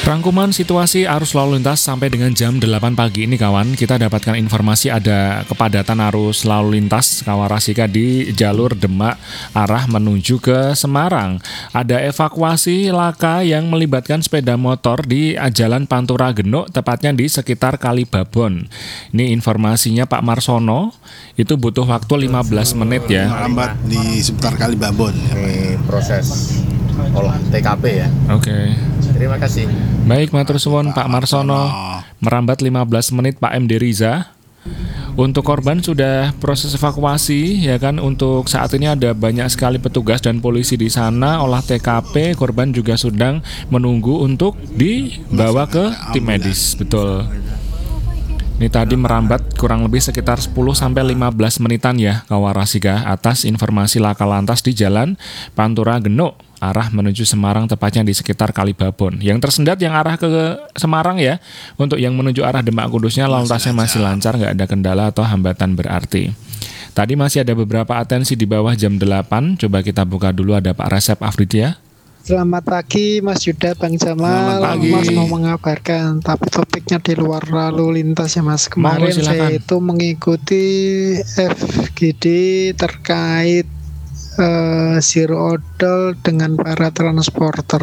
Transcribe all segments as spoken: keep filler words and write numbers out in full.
Rangkuman situasi arus lalu lintas sampai dengan jam delapan pagi ini kawan, kita dapatkan informasi ada kepadatan arus lalu lintas Kawarasika di jalur Demak arah menuju ke Semarang. Ada evakuasi laka yang melibatkan sepeda motor di Jalan Pantura Genuk, tepatnya di sekitar Kali Babon. Ini informasinya Pak Marsono, itu butuh waktu lima belas menit ya. Merambat di seputar Kali Babon. Ini proses olah T K P ya. Oke. Okay. Terima kasih. Baik, matur suwun Pak Marsono. Merambat lima belas menit Pak M D Riza. Untuk korban sudah proses evakuasi ya kan. Untuk saat ini ada banyak sekali petugas dan polisi di sana olah T K P. Korban juga sedang menunggu untuk dibawa ke tim medis. Betul. Ini tadi merambat kurang lebih sekitar sepuluh sampai lima belas menitan ya Kawarasika atas informasi laka lantas di Jalan Pantura Genuk arah menuju Semarang, tepatnya di sekitar Kali Babon. Yang tersendat yang arah ke Semarang ya. Untuk yang menuju arah Demak Kudusnya lalu lintasnya masih lancar, nggak ada kendala atau hambatan berarti. Tadi masih ada beberapa atensi di bawah jam delapan. Coba kita buka dulu, ada Pak Resep Afridya. Selamat pagi Mas Yuda, Bang Jamal. Mas mau mengabarkan, tapi topiknya di luar lalu lintas ya Mas. Kemarin Monggo, saya itu mengikuti F G D terkait uh, zero odol dengan para transporter.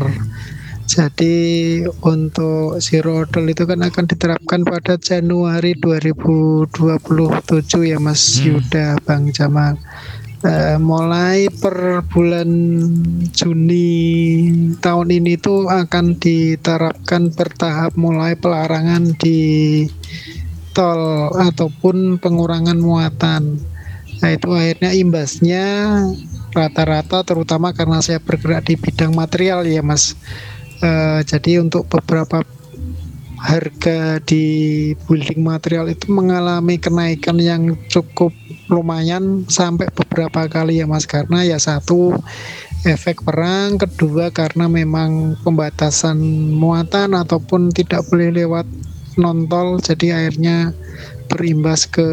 Jadi untuk zero odol itu kan akan diterapkan pada Januari dua ribu dua puluh tujuh ya Mas hmm. Yuda, Bang Jamal. Uh, mulai per bulan Juni tahun ini tuh akan diterapkan bertahap, mulai pelarangan di tol ataupun pengurangan muatan. Nah itu akhirnya imbasnya rata-rata, terutama karena saya bergerak di bidang material ya Mas. Uh, jadi untuk beberapa harga di building material itu mengalami kenaikan yang cukup lumayan sampai beberapa kali ya Mas, karena ya satu efek perang, kedua karena memang pembatasan muatan ataupun tidak boleh lewat non-tol, jadi akhirnya berimbas ke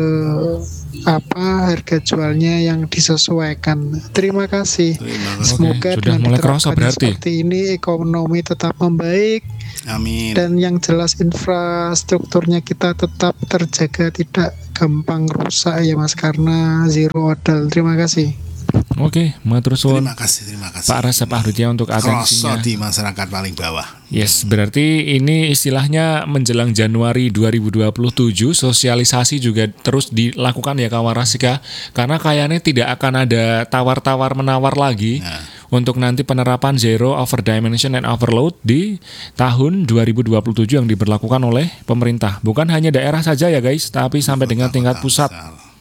apa harga jualnya yang disesuaikan. Terima kasih. Terima kasih. Semoga Oke, sudah mulai kerasa berarti. Seperti ini ekonomi tetap membaik. Amin. Dan yang jelas infrastrukturnya kita tetap terjaga, tidak gampang rusak ya Mas, karena zero odol. Terima kasih. Oke, matur suwun. Terima kasih, terima kasih. Pak Resep Afridya untuk atensinya. Kroso di masyarakat paling bawah. Yes, berarti ini istilahnya menjelang Januari dua ribu dua puluh tujuh sosialisasi juga terus dilakukan ya Kawarasika, karena kayaknya tidak akan ada tawar-tawar menawar lagi nah. untuk nanti penerapan zero over dimension and overload di tahun dua ribu dua puluh tujuh yang diberlakukan oleh pemerintah. Bukan hanya daerah saja ya guys, tapi sampai dengan tingkat pusat.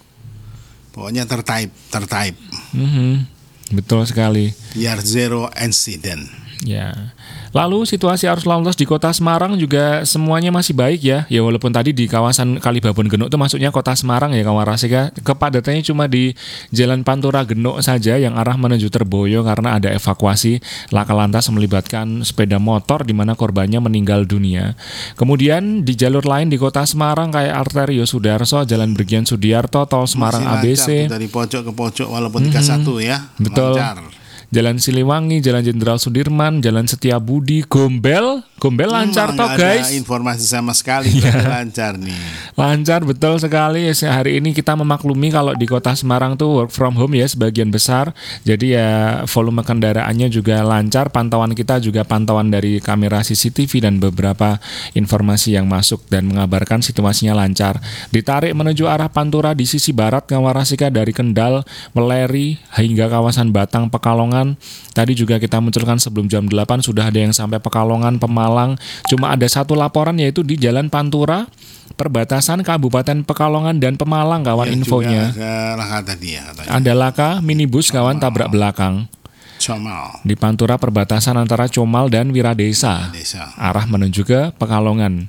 Pokoknya tertype, tertype. Mm-hmm. Betul sekali. Biar zero incident. Ya. Lalu situasi arus lalu lintas di kota Semarang juga semuanya masih baik ya. Ya walaupun tadi di kawasan Kali Babon Genuk itu masuknya kota Semarang ya Kawarasika. Kepadatannya cuma di Jalan Pantura Genuk saja yang arah menuju Terboyo karena ada evakuasi laka lantas melibatkan sepeda motor di mana korbannya meninggal dunia. Kemudian di jalur lain di kota Semarang kayak Arterio Sudarso, Jalan Brigjen Sudiarto, Tol Semarang A B C. Dari pojok ke pojok walaupun tiga puluh satu ya. Betul. Lancar. Jalan Siliwangi, Jalan Jenderal Sudirman, Jalan Setiabudi, Gombel, Gombel lancar hmm, toh guys. Ada informasi sama sekali ya. Lancar nih. Lancar betul sekali. Hari ini kita memaklumi kalau di kota Semarang tuh work from home ya sebagian besar. Jadi ya volume kendaraannya juga lancar. Pantauan kita juga pantauan dari kamera C C T V dan beberapa informasi yang masuk dan mengabarkan situasinya lancar. Ditarik menuju arah Pantura di sisi barat Kawarasika dari Kendal, Meleri hingga kawasan Batang, Pekalongan. Tadi juga kita munculkan sebelum jam delapan sudah ada yang sampai Pekalongan, Pemalang. Cuma ada satu laporan yaitu di Jalan Pantura, perbatasan Kabupaten Pekalongan dan Pemalang kawan ya, infonya. Ada laka tadi ya katanya. Ada laka minibus kawan tabrak belakang. Comal. Di Pantura perbatasan antara Comal dan Wiradesa. Wiradesa. Arah menuju ke Pekalongan.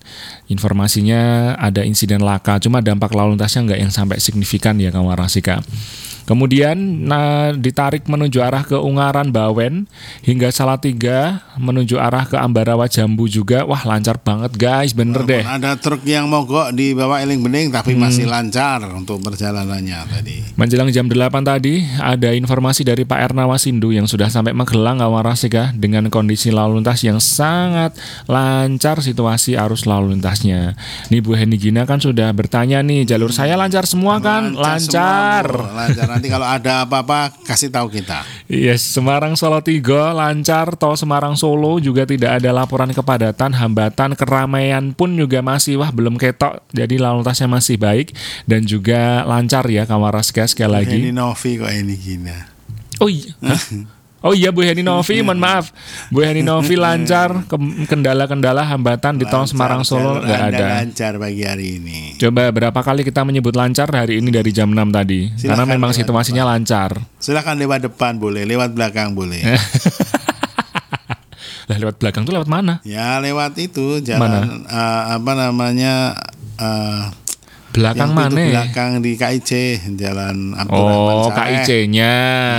Informasinya ada insiden laka, cuma dampak lalu lintasnya nggak yang sampai signifikan ya Kawarasika. Kemudian nah, ditarik menuju arah ke Ungaran Bawen hingga Salatiga menuju arah ke Ambarawa Jambu juga. Wah, lancar banget guys, bener deh. Ada truk yang mogok di bawah Eling Bening tapi hmm. masih lancar untuk perjalanannya tadi. Menjelang jam delapan tadi ada informasi dari Pak Erna Wasindu yang sudah sampai Magelang Kawarasika dengan kondisi lalu lintas yang sangat lancar situasi arus lalu lintasnya. Nih Bu Heni Gina kan sudah bertanya nih, jalur saya lancar semua kan? Lancar. Semua, lancar. Nanti kalau ada apa-apa kasih tahu kita. Yes, Semarang Salatiga lancar, tol Semarang Solo juga tidak ada laporan kepadatan, hambatan, keramaian pun juga masih wah belum ketok. Jadi lalu lintasnya masih baik dan juga lancar ya Kawarasika sekali lagi. Heni Novi kok ini Gina. Oh iya. Oh iya Bu Heni Novi, mohon maaf. Bu Heni Novi lancar, ke- kendala-kendala hambatan di tol Semarang Solo nggak ada. Lancar pagi hari ini. Coba berapa kali kita menyebut lancar hari ini dari jam enam tadi. Silakan, karena memang situasinya depan. Lancar. Silakan lewat depan boleh, lewat belakang boleh. Lah lewat belakang tuh lewat mana? Ya lewat itu jalan uh, apa namanya uh, belakang mana? Belakang di K I C, Jalan Abdurrahman Oh, Saleh. K I C-nya.